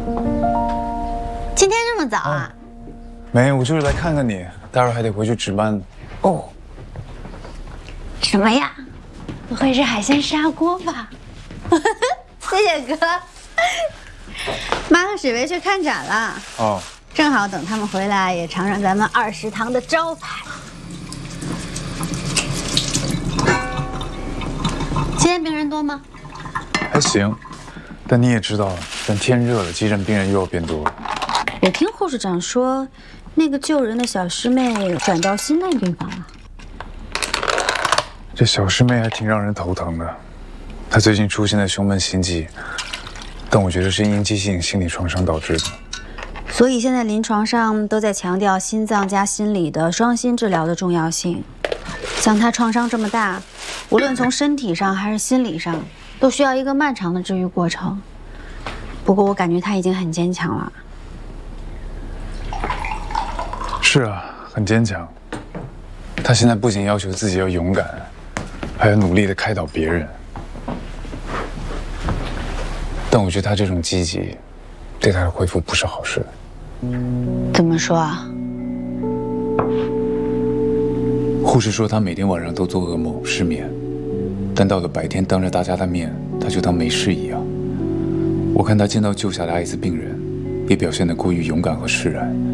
今天这么早啊？ 没，我就是来看看你，待会儿还得回去值班呢。 哦。什么呀？不会是海鲜砂锅吧？谢谢哥。妈和史维去看展了。 哦。 正好等他们回来，也尝尝咱们20堂的招牌。今天病人多吗？ 还行，但你也知道，等天热了，急诊病人又要变多了。 我听护士长说，那个救人的小师妹转到心内病房了。 这小师妹还挺让人头疼的，她最近出现了胸闷心悸，但我觉得是应激性心理创伤导致的。 所以现在临床上都在强调心脏加心理的双心治疗的重要性。像她创伤这么大，无论从身体上还是心理上，都需要一个漫长的治愈过程。不过我感觉她已经很坚强了。 是啊，很坚强。她现在不仅要求自己要勇敢，还要努力地开导别人。但我觉得她这种积极，对她的恢复不是好事。 怎么说啊？ 护士说她每天晚上都做噩梦失眠，但到了白天当着大家的面，她就当没事一样。我看她见到救下的艾滋病人，也表现得过于勇敢和释然。